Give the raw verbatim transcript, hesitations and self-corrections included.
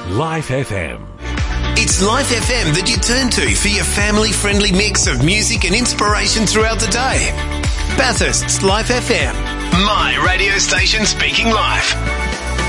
Life F M. It's Life F M that you turn to for your family-friendly mix of music and inspiration throughout the day. Bathurst's Life F M. My radio station speaking life.